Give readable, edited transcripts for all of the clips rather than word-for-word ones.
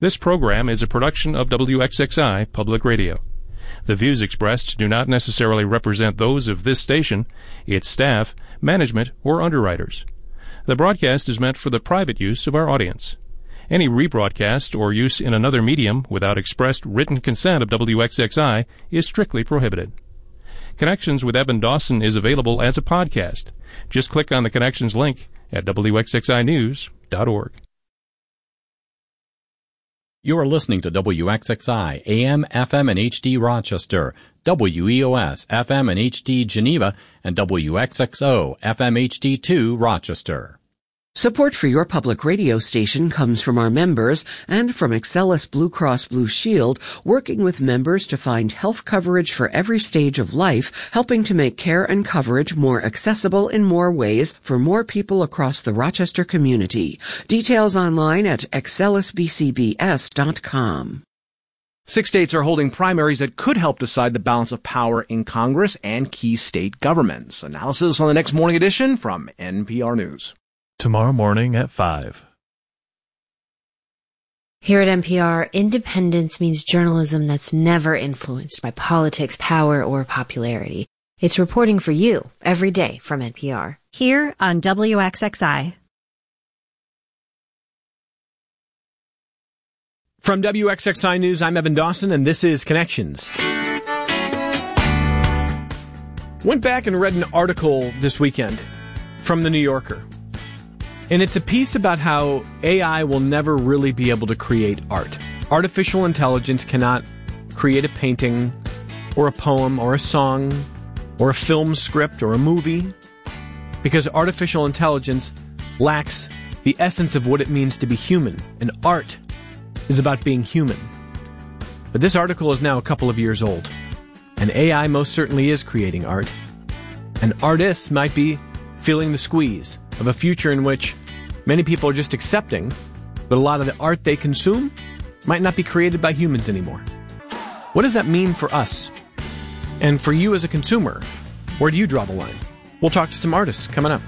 This program is a production of WXXI Public Radio. The views expressed do not necessarily represent those of this station, its staff, management, or underwriters. The broadcast is meant for the private use of our audience. Any rebroadcast or use in another medium without expressed written consent of WXXI is strictly prohibited. Connections with Evan Dawson is available as a podcast. Just click on the Connections link at WXXInews.org. You are listening to WXXI, AM, FM, and HD Rochester, WEOS, FM and HD Geneva, and WXXO, FM HD2 Rochester. Support for your public radio station comes from our members and from Excellus Blue Cross Blue Shield, working with members to find health coverage for every stage of life, helping to make care and coverage more accessible in more ways for more people across the Rochester community. Details online at excellusbcbs.com. 6 states are holding primaries that could help decide the balance of power in Congress and key state governments. Analysis on the next morning edition from NPR News. Tomorrow morning at 5. Here at NPR, independence means journalism that's never influenced by politics, power, or popularity. It's reporting for you every day from NPR. Here on WXXI. From WXXI News, I'm Evan Dawson, and this is Connections. Went back and read an article this weekend from The New Yorker. And it's a piece about how AI will never really be able to create art. Artificial intelligence cannot create a painting or a poem or a song or a film script or a movie because artificial intelligence lacks the essence of what it means to be human. And art is about being human. But this article is now a couple of years old. And AI most certainly is creating art. And artists might be feeling the squeeze of a future in which many people are just accepting that a lot of the art they consume might not be created by humans anymore. What does that mean for us? And for you as a consumer, where do you draw the line? We'll talk to some artists coming up.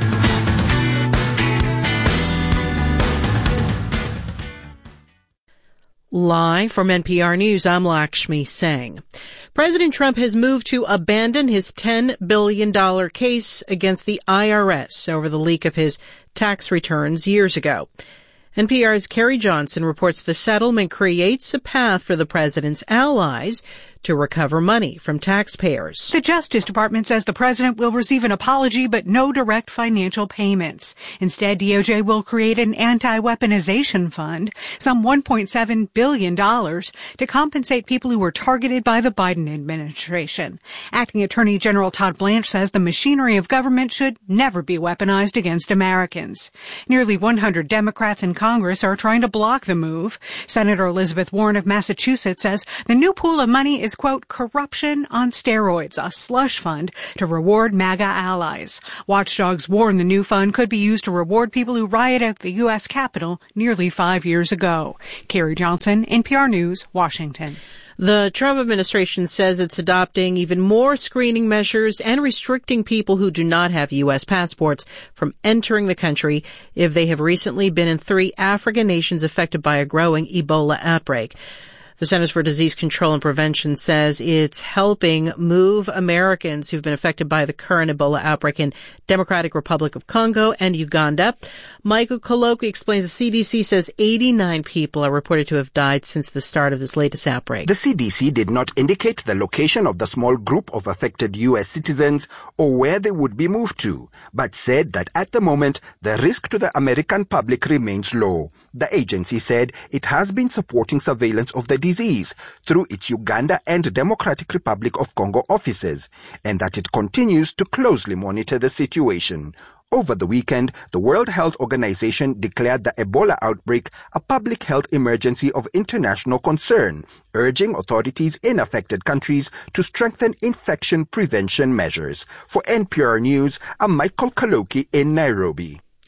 Live from NPR News, I'm Lakshmi Singh. President Trump has moved to abandon his $10 billion case against the IRS over the leak of his tax returns years ago. NPR's Carrie Johnson reports the settlement creates a path for the president's allies to recover money from taxpayers. The Justice Department says the president will receive an apology but no direct financial payments. Instead, DOJ will create an anti-weaponization fund, some $1.7 billion, to compensate people who were targeted by the Biden administration. Acting Attorney General Todd Blanche says the machinery of government should never be weaponized against Americans. Nearly 100 Democrats in Congress are trying to block the move. Senator Elizabeth Warren of Massachusetts says the new pool of money is, quote, corruption on steroids, a slush fund to reward MAGA allies. Watchdogs warn the new fund could be used to reward people who rioted at the U.S. Capitol nearly 5 years ago. Carrie Johnson, NPR News, Washington. The Trump administration says it's adopting even more screening measures and restricting people who do not have U.S. passports from entering the country if they have recently been in 3 African nations affected by a growing Ebola outbreak. The Centers for Disease Control and Prevention says it's helping move Americans who've been affected by the current Ebola outbreak in Democratic Republic of Congo and Uganda. Michael Koloki explains the CDC says 89 people are reported to have died since the start of this latest outbreak. The CDC did not indicate the location of the small group of affected U.S. citizens or where they would be moved to, but said that at the moment, the risk to the American public remains low. The agency said it has been supporting surveillance of the disease through its Uganda and Democratic Republic of Congo offices, and that it continues to closely monitor the situation. Over the weekend, the World Health Organization declared the Ebola outbreak a public health emergency of international concern, urging authorities in affected countries to strengthen infection prevention measures. For NPR News, I'm Michael Kaloki in Nairobi.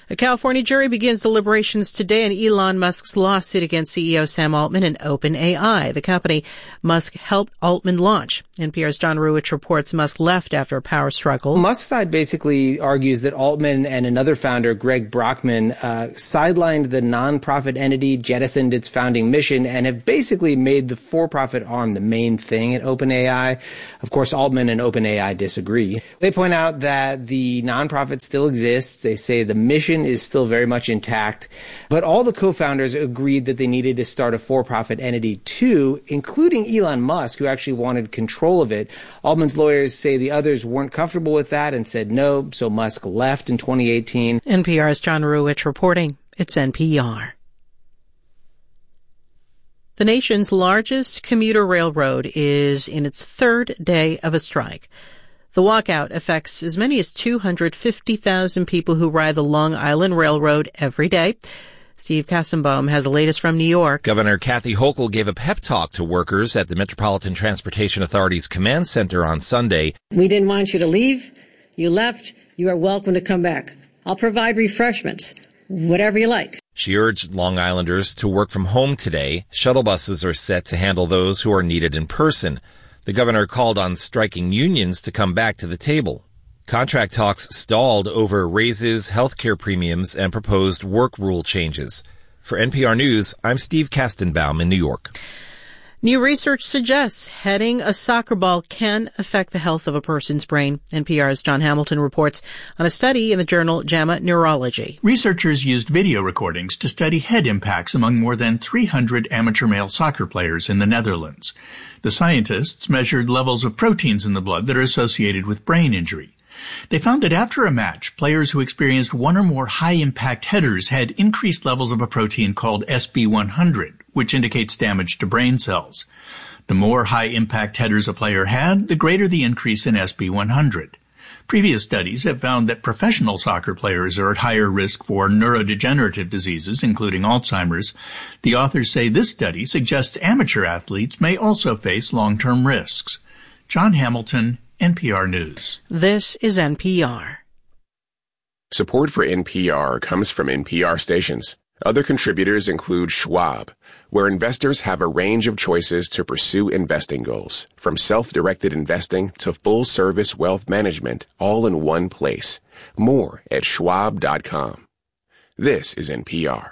A California jury begins deliberations today in Elon Musk's lawsuit against CEO Sam Altman and OpenAI, the company Musk helped Altman launch. NPR's John Ruwitch reports Musk left after a power struggle. Musk's side basically argues that Altman and another founder, Greg Brockman, sidelined the nonprofit entity, jettisoned its founding mission, and have basically made the for-profit arm the main thing at OpenAI. Of course, Altman and OpenAI disagree. They point out that the nonprofit still exists. They say the mission is still very much intact, but all the co-founders agreed that they needed to start a for-profit entity too, including Elon Musk, who actually wanted control of it. Altman's lawyers say the others weren't comfortable with that and said no, so Musk left in 2018. NPR's John Ruwitch reporting. It's NPR. The nation's largest commuter railroad is in its third day of a strike. The walkout affects as many as 250,000 people who ride the Long Island Railroad every day. Steve Kassenbaum has the latest from New York. Governor Kathy Hochul gave a pep talk to workers at the Metropolitan Transportation Authority's command center on Sunday. We didn't want you to leave. You left. You are welcome to come back. I'll provide refreshments, whatever you like. She urged Long Islanders to work from home today. Shuttle buses are set to handle those who are needed in person. The governor called on striking unions to come back to the table. Contract talks stalled over raises, healthcare premiums, and proposed work rule changes. For NPR News, I'm Steve Kastenbaum in New York. New research suggests heading a soccer ball can affect the health of a person's brain. NPR's John Hamilton reports on a study in the journal JAMA Neurology. Researchers used video recordings to study head impacts among more than 300 amateur male soccer players in the Netherlands. The scientists measured levels of proteins in the blood that are associated with brain injury. They found that after a match, players who experienced one or more high-impact headers had increased levels of a protein called SB100, which indicates damage to brain cells. The more high-impact headers a player had, the greater the increase in SB100. Previous studies have found that professional soccer players are at higher risk for neurodegenerative diseases, including Alzheimer's. The authors say this study suggests amateur athletes may also face long-term risks. John Hamilton, NPR News. This is NPR. Support for NPR comes from NPR stations. Other contributors include Schwab, where investors have a range of choices to pursue investing goals, from self-directed investing to full-service wealth management, all in one place. More at schwab.com. This is NPR.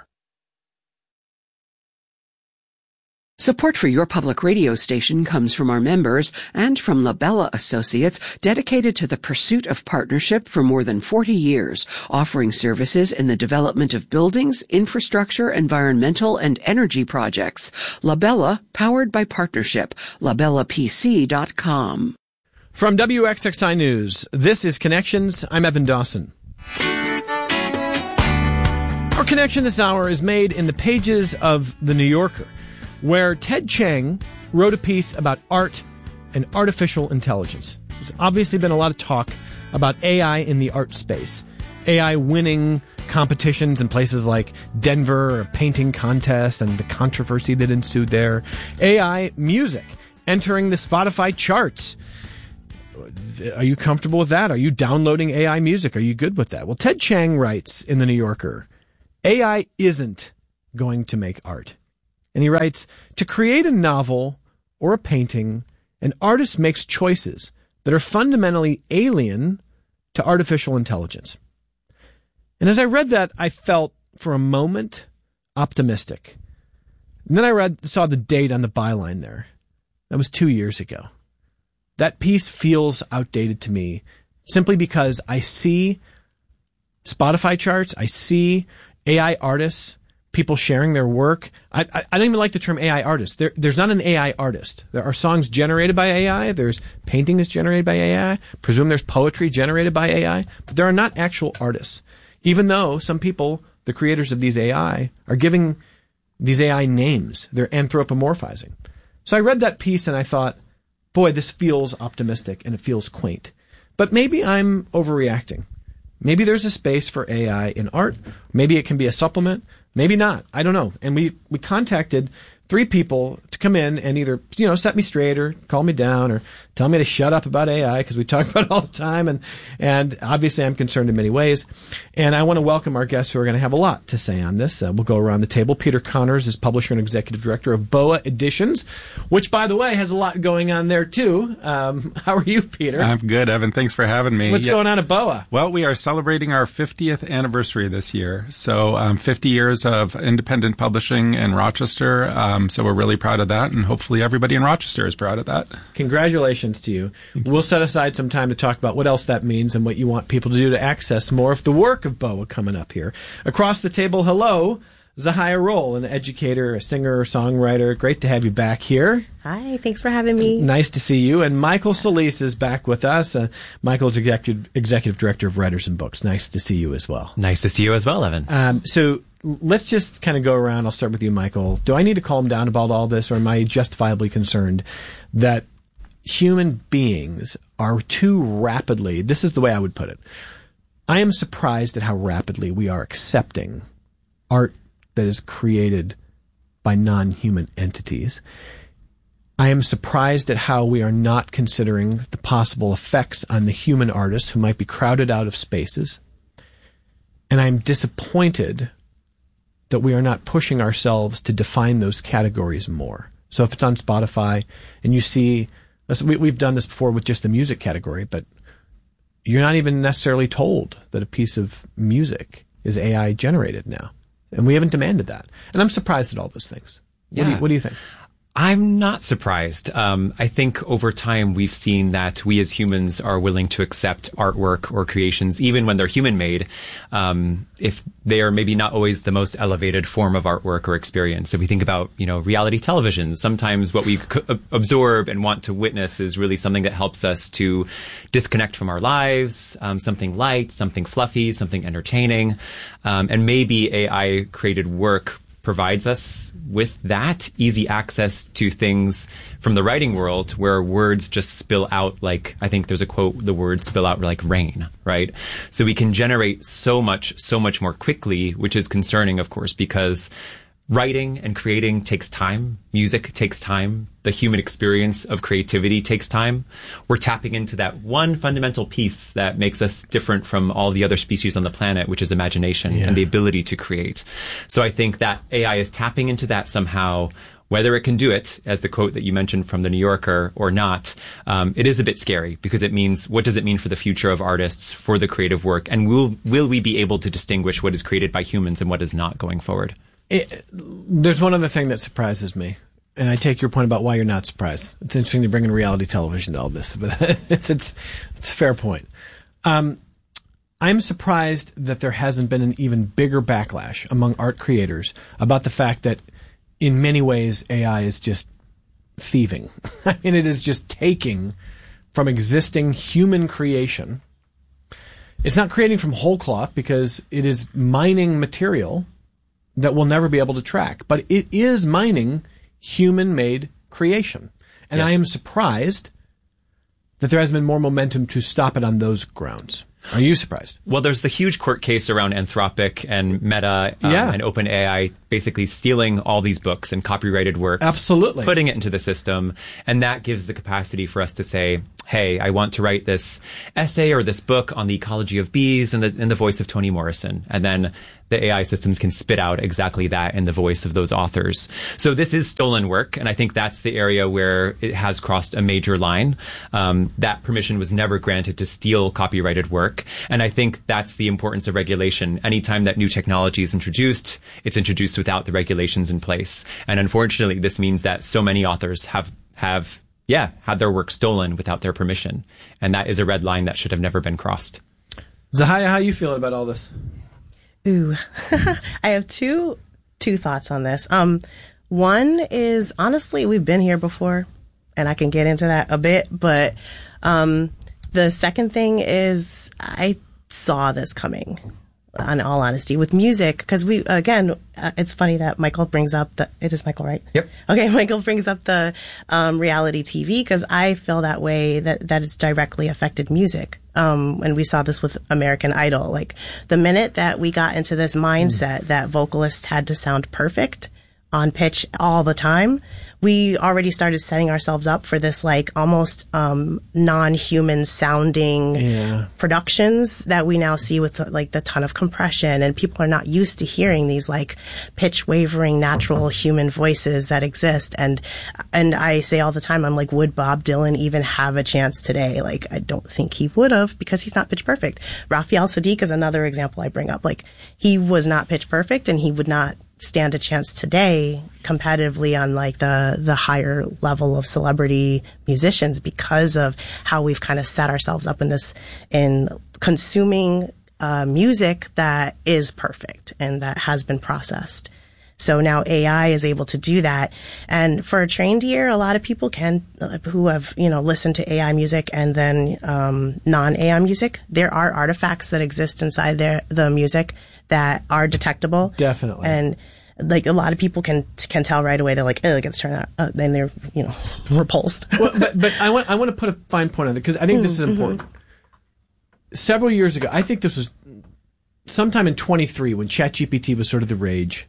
Support for your public radio station comes from our members and from Labella Associates, dedicated to the pursuit of partnership for more than 40 years, offering services in the development of buildings, infrastructure, environmental, and energy projects. Labella, powered by partnership. LabellaPC.com. From WXXI News, this is Connections. I'm Evan Dawson. Our connection this hour is made in the pages of The New Yorker, where Ted Chiang wrote a piece about art and artificial intelligence. There's obviously been a lot of talk about AI in the art space. AI winning competitions in places like Denver, a painting contest, and the controversy that ensued there. AI music entering the Spotify charts. Are you comfortable with that? Are you downloading AI music? Are you good with that? Well, Ted Chiang writes in The New Yorker, AI isn't going to make art. And he writes, to create a novel or a painting, an artist makes choices that are fundamentally alien to artificial intelligence. And as I read that, I felt for a moment optimistic. And then I saw the date on the byline there. That was 2 years ago. That piece feels outdated to me simply because I see Spotify charts, I see AI artists, people sharing their work. I don't even like the term AI artist. There's not an AI artist. There are songs generated by AI. There's painting that's generated by AI. Presume there's poetry generated by AI. But there are not actual artists. Even though some people, the creators of these AI, are giving these AI names. They're anthropomorphizing. So I read that piece and I thought, boy, this feels optimistic and it feels quaint. But maybe I'm overreacting. Maybe there's a space for AI in art. Maybe it can be a supplement. Maybe not. I don't know. And we contacted 3 people to come in and either, set me straight or calm me down or tell me to shut up about AI, because we talk about it all the time. And obviously I'm concerned in many ways. And I want to welcome our guests who are going to have a lot to say on this. We'll go around the table. Peter Connors is publisher and executive director of BOA Editions, which, by the way, has a lot going on there too. How are you, Peter? I'm good, Evan. Thanks for having me. What's going on at BOA? Well, we are celebrating our 50th anniversary this year. So 50 years of independent publishing in Rochester. So we're really proud of that, and hopefully everybody in Rochester is proud of that. Congratulations to you. We'll set aside some time to talk about what else that means and what you want people to do to access more of the work of BOA coming up here. Across the table, hello, Zahia Roll, an educator, a singer, songwriter. Great to have you back here. Hi, thanks for having me. Nice to see you. And Michael Solis is back with us. Michael's executive director of Writers and Books. Nice to see you as well. Nice to see you as well, Evan. So let's just kind of go around. I'll start with you, Michael. Do I need to calm down about all this, or am I justifiably concerned that human beings are too rapidly, this is the way I would put it, I am surprised at how rapidly we are accepting art that is created by non-human entities. I am surprised at how we are not considering the possible effects on the human artists who might be crowded out of spaces. And I'm disappointed that we are not pushing ourselves to define those categories more. So if it's on Spotify and you see, we've done this before with just the music category, but you're not even necessarily told that a piece of music is AI generated now. And we haven't demanded that. And I'm surprised at all those things. What do you think? I'm not surprised. I think over time we've seen that we as humans are willing to accept artwork or creations, even when they're human-made, if they are maybe not always the most elevated form of artwork or experience. So we think about, reality television. Sometimes what we absorb and want to witness is really something that helps us to disconnect from our lives, something light, something fluffy, something entertaining. And maybe AI-created work provides us with that easy access to things from the writing world where words just spill out like, I think there's a quote, the words spill out like rain, right? So we can generate so much more quickly, which is concerning, of course, because writing and creating takes time. Music takes time. The human experience of creativity takes time. We're tapping into that one fundamental piece that makes us different from all the other species on the planet, which is imagination and the ability to create. So I think that AI is tapping into that somehow. Whether it can do it, as the quote that you mentioned from The New Yorker, or not, it is a bit scary, because it means, what does it mean for the future of artists, for the creative work? And will we be able to distinguish what is created by humans and what is not going forward? There's one other thing that surprises me, and I take your point about why you're not surprised. It's interesting to bring in reality television to all this, but it's a fair point. I'm surprised that there hasn't been an even bigger backlash among art creators about the fact that in many ways AI is just thieving. I mean, it is just taking from existing human creation. It's not creating from whole cloth because it is mining material that we'll never be able to track. But it is mining human-made creation. And I am surprised that there hasn't been more momentum to stop it on those grounds. Are you surprised? Well, there's the huge court case around Anthropic and Meta and OpenAI basically stealing all these books and copyrighted works. Absolutely. Putting it into the system. And that gives the capacity for us to say, hey, I want to write this essay or this book on the ecology of bees in the voice of Toni Morrison. And then the AI systems can spit out exactly that in the voice of those authors. So this is stolen work, and I think that's the area where it has crossed a major line. That permission was never granted to steal copyrighted work, and I think that's the importance of regulation. Anytime that new technology is introduced, it's introduced without the regulations in place. And unfortunately, this means that so many authors have had their work stolen without their permission, and that is a red line that should have never been crossed. Zahia, how are you feeling about all this? Ooh, I have two thoughts on this. One is, honestly, we've been here before, and I can get into that a bit, but the second thing is I saw this coming, in all honesty, with music, because it's funny that Michael brings up it is Michael, right? Yep. Okay, Michael brings up the reality TV, because I feel that way, that it's directly affected music. And we saw this with American Idol. Like, the minute that we got into this mindset that vocalists had to sound perfect, on pitch all the time, we already started setting ourselves up for this like almost non-human sounding productions that we now see with like the ton of compression, and people are not used to hearing these like pitch wavering natural human voices that exist. And I say all the time, I'm like, would Bob Dylan even have a chance today? Like, I don't think he would have, because he's not pitch perfect. Raphael Saadiq is another example I bring up. Like, he was not pitch perfect, and he would not stand a chance today competitively on like the higher level of celebrity musicians, because of how we've kind of set ourselves up in consuming music that is perfect and that has been processed. So now AI is able to do that. And for a trained ear, a lot of people who have, listened to AI music and then non-AI music, there are artifacts that exist inside the music that are detectable. Definitely. And like a lot of people can tell right away. They're like, oh, I got to turn that. Then they're, repulsed. Well, but I want to put a fine point on it, because I think this is important. Several years ago, I think this was sometime in 23 when ChatGPT was sort of the rage.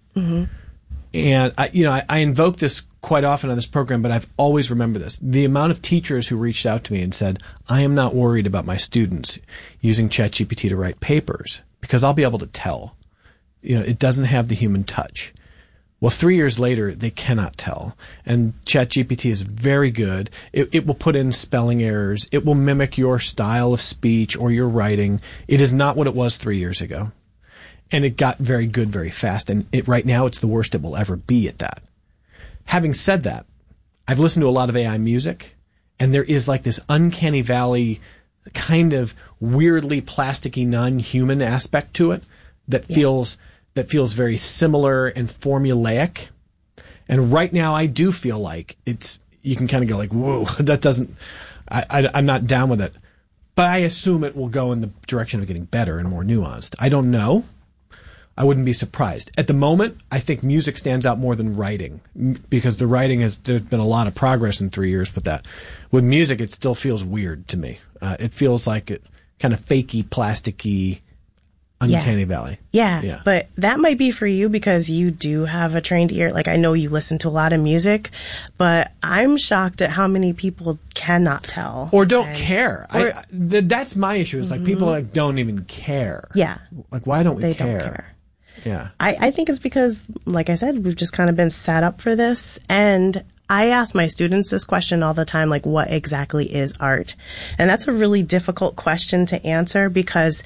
And I invoke this quite often on this program, but I've always remembered this. The amount of teachers who reached out to me and said, I am not worried about my students using ChatGPT to write papers, because I'll be able to tell. It doesn't have the human touch. Well, 3 years later, they cannot tell. And ChatGPT is very good. It will put in spelling errors. It will mimic your style of speech or your writing. It is not what it was 3 years ago. And it got very good very fast. And right now, it's the worst it will ever be at that. Having said that, I've listened to a lot of AI music, and there is like this uncanny valley, kind of weirdly plasticky, non-human aspect to it that feels very similar and formulaic. And right now, I do feel like you can kind of go like, whoa, that doesn't, I'm not down with it. But I assume it will go in the direction of getting better and more nuanced. I don't know. I wouldn't be surprised. At the moment, I think music stands out more than writing, because the writing there's been a lot of progress in 3 years with that. With music, it still feels weird to me. It feels like it kind of fakey, plasticky, uncanny valley. Yeah, but that might be for you because you do have a trained ear. Like, I know you listen to a lot of music, but I'm shocked at how many people cannot tell. Or don't care. That's my issue. Is like people like don't even care. Yeah. Like, why don't we care? They don't care. Yeah. I think it's because, like I said, we've just kind of been set up for this. And I ask my students this question all the time, like, what exactly is art? And that's a really difficult question to answer, because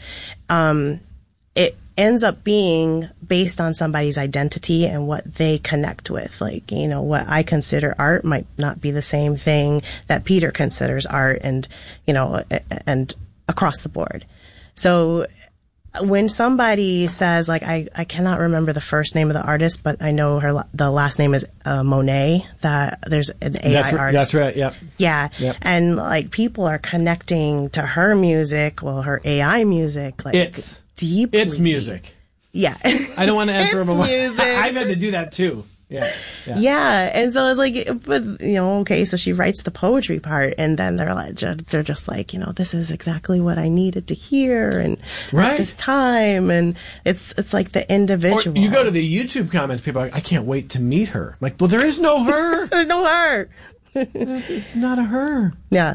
it ends up being based on somebody's identity and what they connect with. Like, what I consider art might not be the same thing that Peter considers art, and across the board. So when somebody says, like, I cannot remember the first name of the artist, but I know the last name is Monet, that there's an AI artist. That's right, yep. Yeah. Yep. And, like, people are connecting to her music, her AI music, like, deeply. It's music. Yeah. I don't want to answer it's music. I've had to do that too. Yeah. And so it's like, but, okay, so she writes the poetry part, and then they're just like, this is exactly what I needed to hear, and at this time, and it's like the individual. Or you go to the YouTube comments, people are like, I can't wait to meet her. I'm like, well, there is no her. There's no her. It's not a her. Yeah.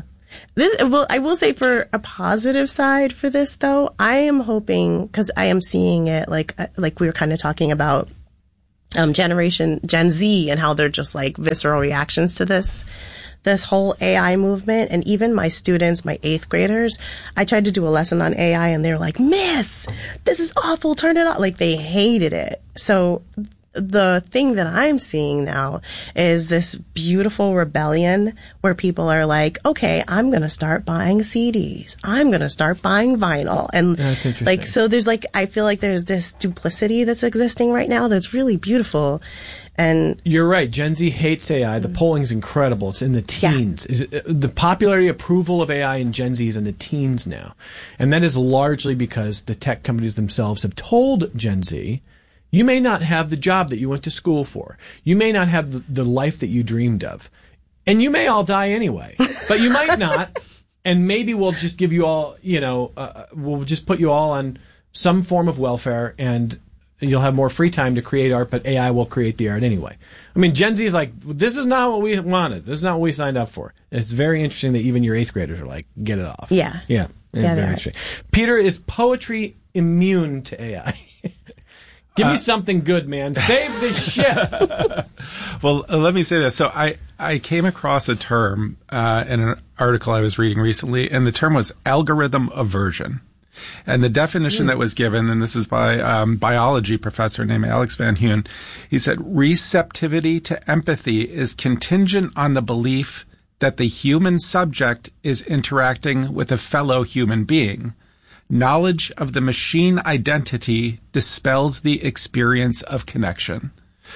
I will say, for a positive side for this, though, I am hoping, because I am seeing it like we were kind of talking about generation Gen Z, and how they're just like visceral reactions to this whole AI movement. And even my students, my 8th graders, I tried to do a lesson on AI, and they were like, Miss, this is awful, turn it off. Like, they hated it. So the thing that I'm seeing now is this beautiful rebellion where people are like, okay, I'm going to start buying CDs. I'm going to start buying vinyl. And that's interesting. Like, so there's like, I feel like there's this duplicity that's existing right now that's really beautiful. And you're right. Gen Z hates AI. The polling's incredible. It's in the teens. Yeah. The popularity approval of AI in Gen Z is in the teens now. And that is largely because the tech companies themselves have told Gen Z, you may not have the job that you went to school for. You may not have the life that you dreamed of. And you may all die anyway. But you might not. And maybe we'll just give you all, we'll just put you all on some form of welfare, and you'll have more free time to create art, but AI will create the art anyway. I mean, Gen Z is like, this is not what we wanted. This is not what we signed up for. It's very interesting that even your 8th graders are like, get it off. Yeah. Yeah. Very interesting. Peter, is poetry immune to AI? Give me something good, man. Save this shit. Well, let me say this. So I came across a term in an article I was reading recently, and the term was algorithm aversion. And the definition that was given, and this is by a biology professor named Alex Van Hoon, he said, receptivity to empathy is contingent on the belief that the human subject is interacting with a fellow human being. Knowledge of the machine identity dispels the experience of connection.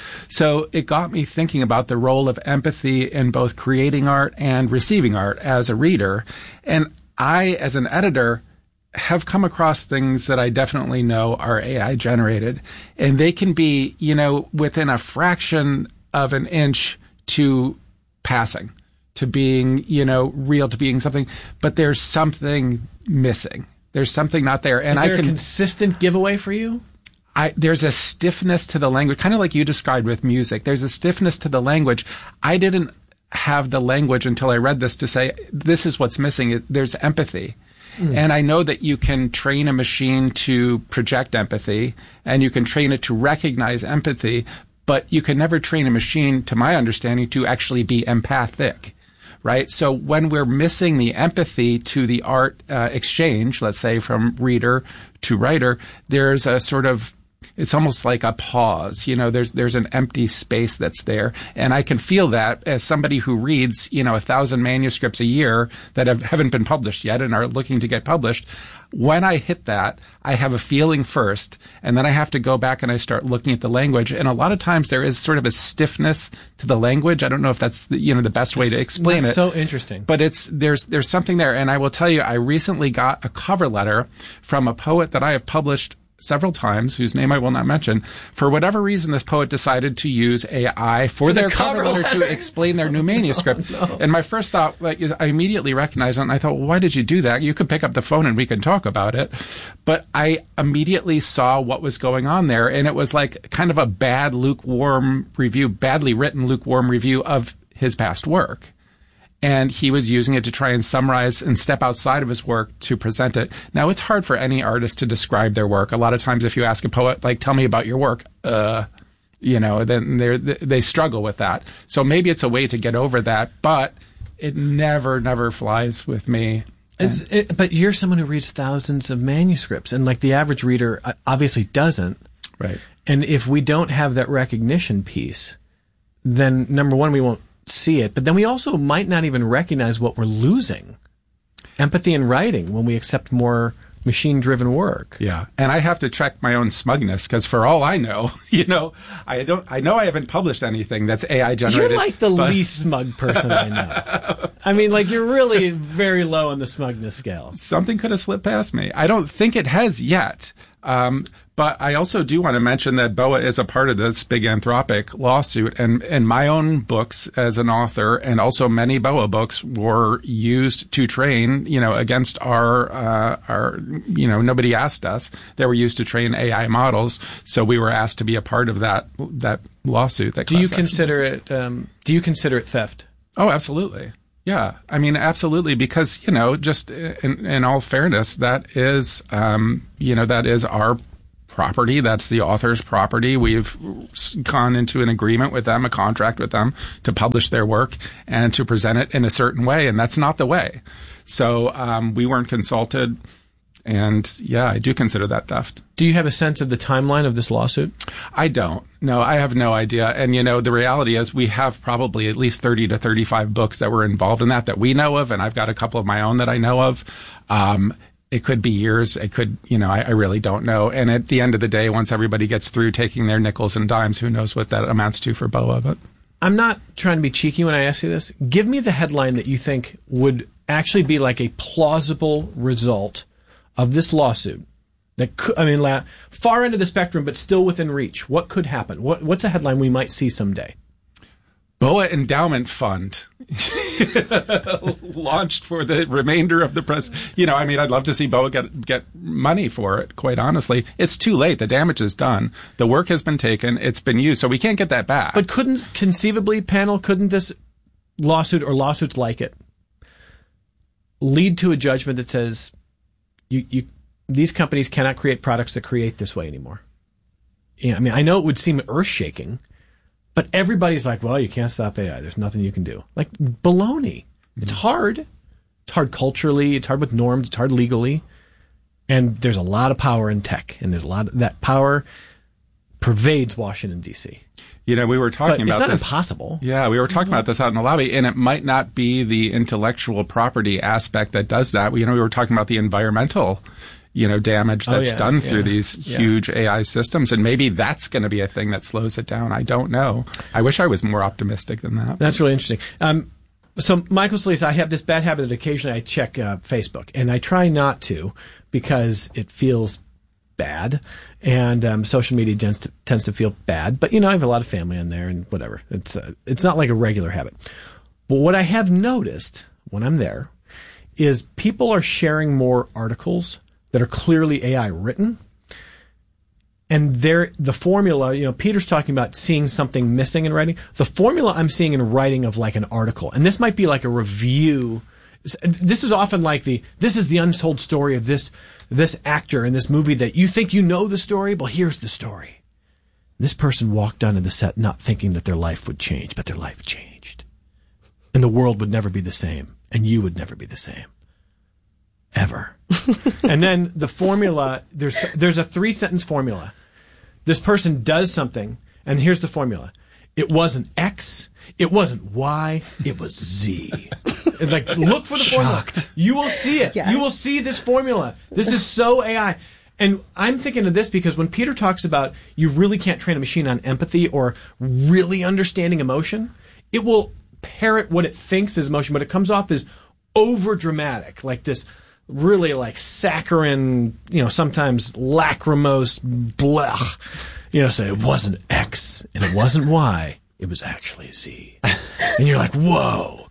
So it got me thinking about the role of empathy in both creating art and receiving art as a reader. And I, as an editor, have come across things that I definitely know are AI generated, and they can be, within a fraction of an inch to passing, to being, real, to being something, but there's something missing. There's something not there. And is there a consistent giveaway for you? There's a stiffness to the language, kind of like you described with music. There's a stiffness to the language. I didn't have the language until I read this to say, this is what's missing. There's empathy. And I know that you can train a machine to project empathy, and you can train it to recognize empathy, but you can never train a machine, to my understanding, to actually be empathic. Right? So when we're missing the empathy to the art exchange, let's say from reader to writer, there's a sort of, it's almost like a pause. There's an empty space that's there. And I can feel that as somebody who reads, 1,000 manuscripts a year that haven't been published yet and are looking to get published. When I hit that, I have a feeling first, and then I have to go back and I start looking at the language. And a lot of times there is sort of a stiffness to the language. I don't know if that's the best way to explain it. That's so interesting. But there's something there. And I will tell you, I recently got a cover letter from a poet that I have published several times, whose name I will not mention. For whatever reason, this poet decided to use AI for their cover letter to explain their new manuscript. No. And my first thought, is I immediately recognized it, and I thought, well, why did you do that? You could pick up the phone and we can talk about it. But I immediately saw what was going on there, and it was like kind of a badly written lukewarm review of his past work. And he was using it to try and summarize and step outside of his work to present it. Now, it's hard for any artist to describe their work. A lot of times if you ask a poet, tell me about your work, then they struggle with that. So maybe it's a way to get over that, but it never flies with me. But you're someone who reads thousands of manuscripts, and the average reader obviously doesn't. Right. And if we don't have that recognition piece, then number one, we won't see it, but then we also might not even recognize what we're losing. Empathy in writing when we accept more machine-driven work. Yeah, and I have to check my own smugness, because for all I know, I know I haven't published anything that's AI generated. You're like the least smug person I know. I mean, you're really very low on the smugness scale. Something could have slipped past me. I don't think it has yet. But I also do want to mention that BOA is a part of this big Anthropic lawsuit, and my own books as an author, and also many BOA books, were used to train, against our nobody asked us. They were used to train AI models, so we were asked to be a part of that lawsuit. Do you consider it theft? Oh, absolutely. Yeah, I mean, absolutely, because, just in all fairness, that is our property. That's the author's property. We've gone into an agreement with them, a contract with them, to publish their work and to present it in a certain way, and that's not the way. So we weren't consulted, and yeah, I do consider that theft. Do you have a sense of the timeline of this lawsuit? I don't. No, I have no idea. And, the reality is we have probably at least 30 to 35 books that were involved in that we know of, and I've got a couple of my own that I know of. It could be years. It could, I really don't know. And at the end of the day, once everybody gets through taking their nickels and dimes, who knows what that amounts to for BOA. But I'm not trying to be cheeky when I ask you this. Give me the headline that you think would actually be like a plausible result of this lawsuit. That could, far end of the spectrum, but still within reach. What could happen? What's a headline we might see someday? BOA Endowment Fund. launched for the remainder of the press. I'd love to see BOA get money for it, quite honestly. It's too late. The damage is done. The work has been taken. It's been used, so we can't get that back. But couldn't this lawsuit or lawsuits like it lead to a judgment that says these companies cannot create products that create this way anymore? I know it would seem earth-shaking, but everybody's like, well, you can't stop AI. There's nothing you can do. Like, baloney. It's hard. It's hard culturally. It's hard with norms. It's hard legally. And there's a lot of power in tech. And there's a lot of that power pervades Washington, D.C. We were talking about this. It's not impossible. Yeah, we were talking about this out in the lobby, and it might not be the intellectual property aspect that does that. We were talking about the environmental damage that's done through these huge AI systems. And maybe that's going to be a thing that slows it down. I don't know. I wish I was more optimistic than that. That's really interesting. So, Michael Solis, I have this bad habit that occasionally I check Facebook. And I try not to because it feels bad. And social media tends to feel bad. But, I have a lot of family in there and whatever. It's not like a regular habit. But what I have noticed when I'm there is people are sharing more articles that are clearly AI written. And the formula, Peter's talking about seeing something missing in writing. The formula I'm seeing in writing of like an article, and this might be like a review. This is often like this is the untold story of this actor in this movie that you think you know the story. Well, here's the story. This person walked onto the set not thinking that their life would change, but their life changed. And the world would never be the same, and you would never be the same. Ever. And then the formula, there's a 3-sentence formula. This person does something, and here's the formula. It wasn't X, it wasn't Y, it was Z. Like, look for the formula. You will see it. Yeah. You will see this formula. This is so AI. And I'm thinking of this because when Peter talks about you really can't train a machine on empathy or really understanding emotion, it will parrot what it thinks is emotion, but it comes off as over dramatic, like this really like saccharine, sometimes lachrymose, blech. Say it wasn't X and it wasn't Y, it was actually Z. And you're like, whoa.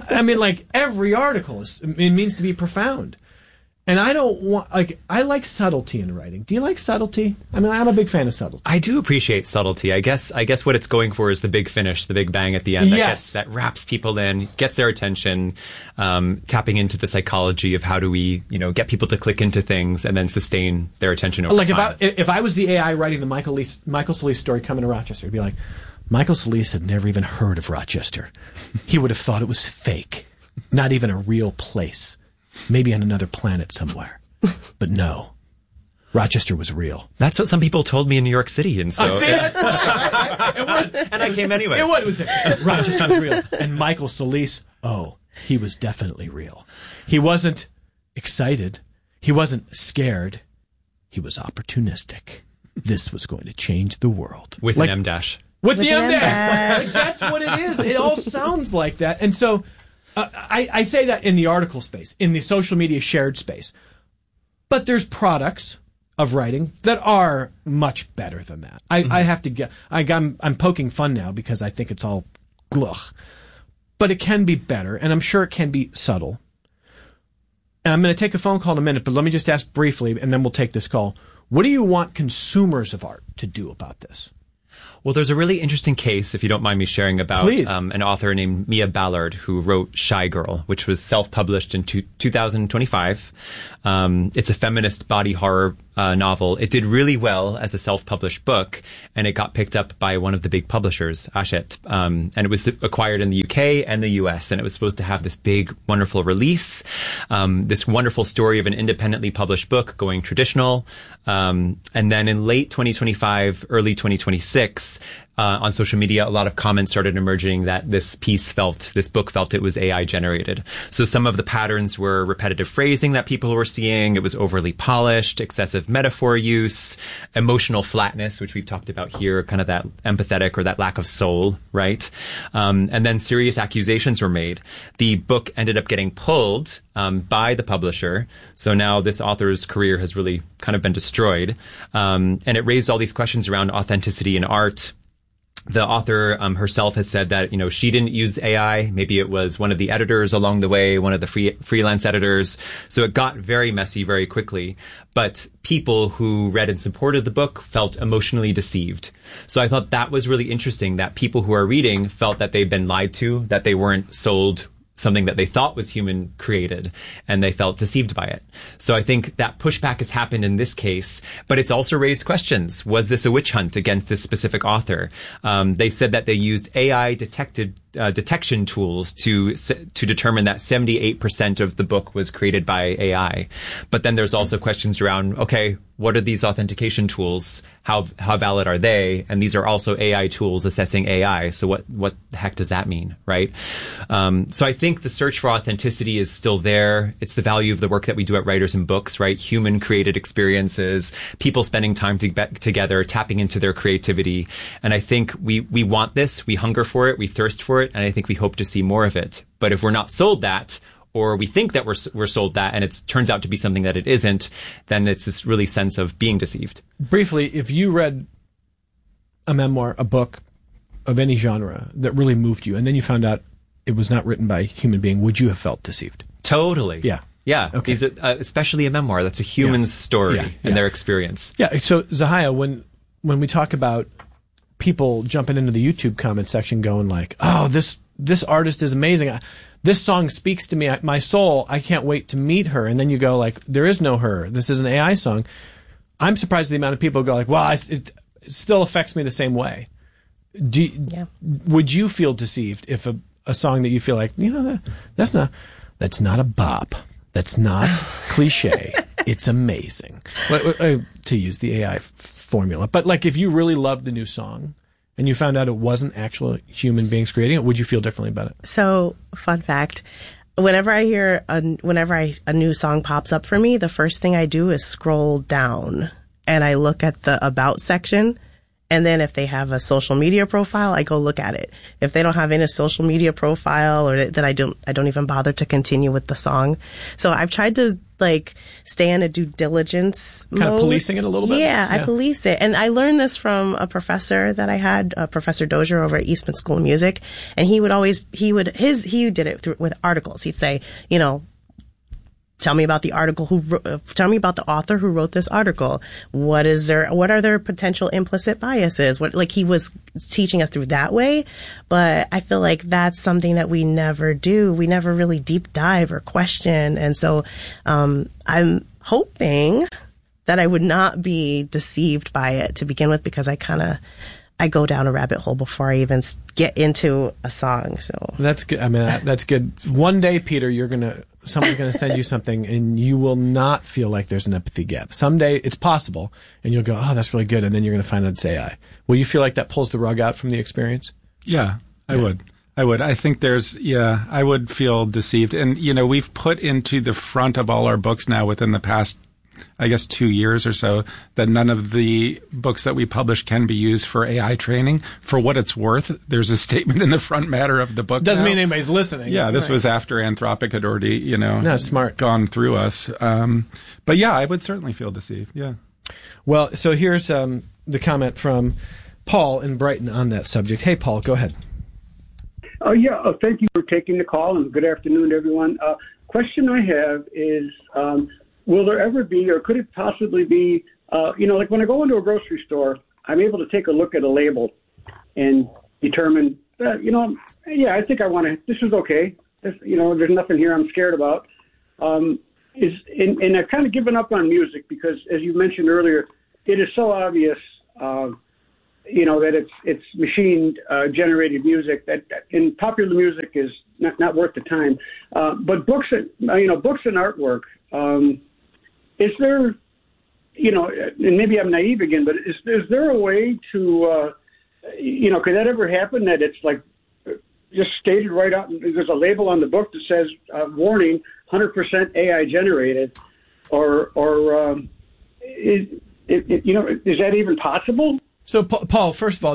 Every article it means to be profound. And I don't want, I like subtlety in writing. Do you like subtlety? I'm a big fan of subtlety. I do appreciate subtlety. I guess what it's going for is the big finish, the big bang at the end. That wraps people in, gets their attention, tapping into the psychology of how do we, get people to click into things and then sustain their attention over time. If I was the AI writing the Michael Solis story coming to Rochester, it'd be like, Michael Solis had never even heard of Rochester. He would have thought it was fake, not even a real place. Maybe on another planet somewhere. But no. Rochester was real. That's what some people told me in New York City, and so... it would. And I came anyway. It would. Rochester was real. And Michael Solis, he was definitely real. He wasn't excited. He wasn't scared. He was opportunistic. This was going to change the world. With an M-dash. With the M-dash. That's what it is. It all sounds like that. And so... I say that in the article space, in the social media shared space. But there's products of writing that are much better than that. I have to get, I'm poking fun now because I think it's all glugh. But it can be better, and I'm sure it can be subtle. And I'm going to take a phone call in a minute, but let me just ask briefly, and then we'll take this call. What do you want consumers of art to do about this? Well, there's a really interesting case, if you don't mind me sharing, about an author named Mia Ballard who wrote Shy Girl, which was self-published in 2025. It's a feminist body horror novel. It did really well as a self-published book, and it got picked up by one of the big publishers, Hachette. And it was acquired in the UK and the US, and it was supposed to have this big, wonderful release, this wonderful story of an independently published book going traditional. And then in late 2025, early 2026, on social media, a lot of comments started emerging that this book felt it was AI generated. So some of the patterns were repetitive phrasing that people were seeing. It was overly polished, excessive metaphor use, emotional flatness, which we've talked about here, kind of that empathetic or that lack of soul, right? And then serious accusations were made. The book ended up getting pulled by the publisher. So now this author's career has really kind of been destroyed. And it raised all these questions around authenticity in art. The author herself has said that, she didn't use AI. Maybe it was one of the editors along the way, one of the freelance editors. So it got very messy very quickly. But people who read and supported the book felt emotionally deceived. So I thought that was really interesting, that people who are reading felt that they've been lied to, that they weren't sold something that they thought was human created, and they felt deceived by it. So I think that pushback has happened in this case, but it's also raised questions. Was this a witch hunt against this specific author? They said that they used AI detection tools to determine that 78% of the book was created by AI. But then there's also questions around, okay, what are these authentication tools? How valid are they? And these are also AI tools assessing AI. So what the heck does that mean, right? So I think the search for authenticity is still there. It's the value of the work that we do at Writers and Books, right? Human created experiences, people spending time together, tapping into their creativity. And I think we want this, we hunger for it, we thirst for it, and I think we hope to see more of it. But if we're not sold that, or we think that we're sold that, and it turns out to be something that it isn't, then it's this really sense of being deceived. Briefly, if you read a memoir, a book of any genre that really moved you, and then you found out it was not written by a human being, would you have felt deceived? Totally. Yeah. Yeah. Okay. Especially a memoir. That's a human's story and their experience. Yeah. So, Zahia, when we talk about people jumping into the YouTube comment section going like, oh, this artist is amazing. This song speaks to me, my soul. I can't wait to meet her. And then you go like, there is no her. This is an AI song. I'm surprised at the amount of people who go like, well, it still affects me the same way. Would you feel deceived if a song that you feel like, that's not a bop. That's not cliche. It's amazing. To use the AI formula. But like if you really loved a new song and you found out it wasn't actual human beings creating it, would you feel differently about it? So, fun fact, whenever a new song pops up for me, the first thing I do is scroll down and I look at the About section. And then if they have a social media profile, I go look at it. If they don't have any social media profile, or then I don't even bother to continue with the song. So I've tried to stay in a due diligence mode. Kind of policing it a little bit? Yeah, I police it. And I learned this from a professor that I had, Professor Dozier over at Eastman School of Music. And he did it with articles. He'd say, tell me about the tell me about the author who wrote this article. What are their potential implicit biases? He was teaching us through that way. But I feel like that's something that we never do. We never really deep dive or question. And so, I'm hoping that I would not be deceived by it to begin with, because I go down a rabbit hole before I even get into a song. So that's good. I mean, that's good. One day, Peter, someone's going to send you something and you will not feel like there's an empathy gap. Someday it's possible and you'll go, oh, that's really good. And then you're going to find out it's AI. Will you feel like that pulls the rug out from the experience? Yeah, I would. I think I would feel deceived. And, we've put into the front of all our books now within the past, I guess, 2 years or so, that none of the books that we publish can be used for AI training. For what it's worth, there's a statement in the front matter of the book. Doesn't mean anybody's listening. Yeah, this was after Anthropic had already, smart, gone through us. But yeah, I would certainly feel deceived. Yeah. Well, so here's the comment from Paul in Brighton on that subject. Hey, Paul, go ahead. Thank you for taking the call, and good afternoon, everyone. Question I have is, will there ever be, or could it possibly be, like when I go into a grocery store, I'm able to take a look at a label and determine, I think I want to, this is okay. There's nothing here I'm scared about. And I've kind of given up on music because, as you mentioned earlier, it is so obvious, that it's machine generated music that in popular music is not worth the time. But books and artwork, is there, and maybe I'm naive again, but is there a way to, could that ever happen that it's like just stated right out, there's a label on the book that says, warning, 100% AI generated, or is that even possible? So, Paul, first of all,